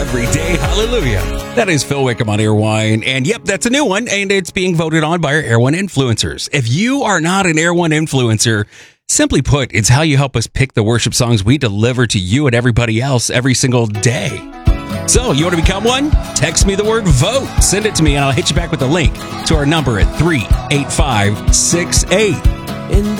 every day. Hallelujah. That is Phil Wickham on Air1. And yep, that's a new one. And it's being voted on by our Air1 influencers. If you are not an Air1 influencer, simply put, it's how you help us pick the worship songs we deliver to you and everybody else every single day. So, you want to become one? Text me the word VOTE. Send it to me and I'll hit you back with the link to our number at 38568.